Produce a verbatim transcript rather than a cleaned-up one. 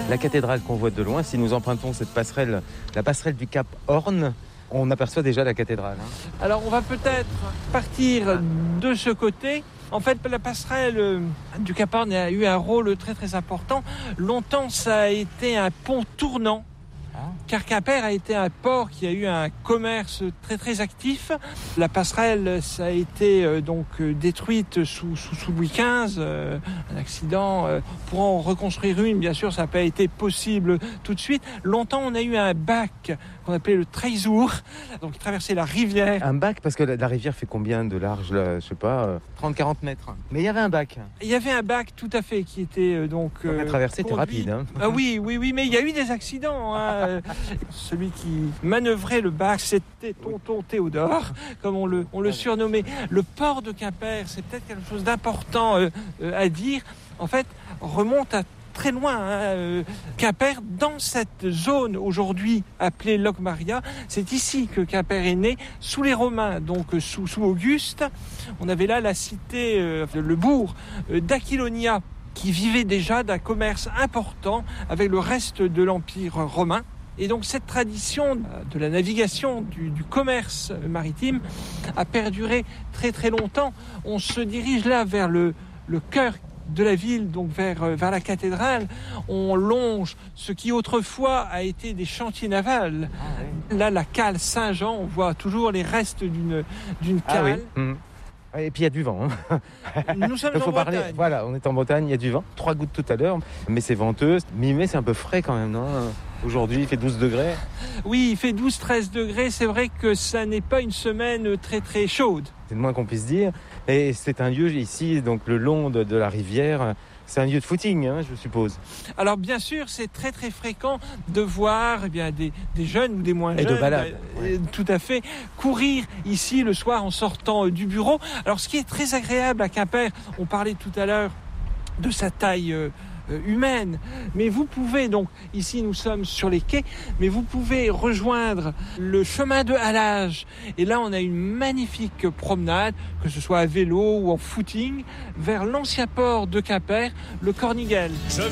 la cathédrale qu'on voit de loin. Si nous empruntons cette passerelle, la passerelle du Cap Horn, on aperçoit déjà la cathédrale. Hein. Alors on va peut-être partir de ce côté. En fait, la passerelle du Cap Horn a eu un rôle très très important. Longtemps, ça a été un pont tournant. Car Quimper a été un port qui a eu un commerce très très actif. La passerelle, ça a été euh, donc euh, détruite sous, sous, sous Louis quinze, euh, un accident. Euh, pour en reconstruire une, bien sûr, ça n'a pas été possible tout de suite. Longtemps, on a eu un bac qu'on appelait le Treizour, donc qui traversait la rivière. Un bac, parce que la, la rivière fait combien de large là, je sais pas, euh, trente à quarante mètres. Mais il y avait un bac. Il y avait un bac, tout à fait, qui était euh, donc... Euh, la traversée était conduit. rapide. Hein. Ah oui, oui, oui, mais il y a eu des accidents. Hein. Celui qui manœuvrait le bac, c'était Tonton Théodore, comme on le, on le surnommait. Le port de Quimper, c'est peut-être quelque chose d'important euh, euh, à dire. En fait, remonte à très loin. Hein. Euh, Quimper, dans cette zone aujourd'hui appelée Locmaria, c'est ici que Quimper est né, sous les Romains, donc sous, sous Auguste. On avait là la cité, euh, le bourg euh, d'Aquilonia, qui vivait déjà d'un commerce important avec le reste de l'Empire romain. Et donc cette tradition de la navigation, du, du commerce maritime a perduré très très longtemps. On se dirige là vers le, le cœur de la ville, donc vers, vers la cathédrale. On longe ce qui autrefois a été des chantiers navals. Ah oui. Là, la cale Saint-Jean, on voit toujours les restes d'une, d'une cale. Ah oui. Mmh. Et puis il y a du vent. Hein. Nous sommes Il faut en parler. Bretagne. Voilà, on est en Bretagne, il y a du vent. Trois gouttes tout à l'heure, mais c'est venteux. Mi-mai, c'est un peu frais quand même, non ? Aujourd'hui, il fait douze degrés. Oui, il fait douze à treize degrés. C'est vrai que ça n'est pas une semaine très très chaude. C'est le moins qu'on puisse dire. Et c'est un lieu ici, donc le long de, de la rivière. C'est un lieu de footing, hein, je suppose. Alors bien sûr, c'est très très fréquent de voir eh bien, des, des jeunes ou des moins et jeunes, de balade, euh, ouais. tout à fait, courir ici le soir en sortant euh, du bureau. Alors ce qui est très agréable à Quimper, on parlait tout à l'heure de sa taille euh, humaine, mais vous pouvez donc, ici nous sommes sur les quais, mais vous pouvez rejoindre le chemin de halage, et là on a une magnifique promenade, que ce soit à vélo ou en footing, vers l'ancien port de Quimper, le Cornigel.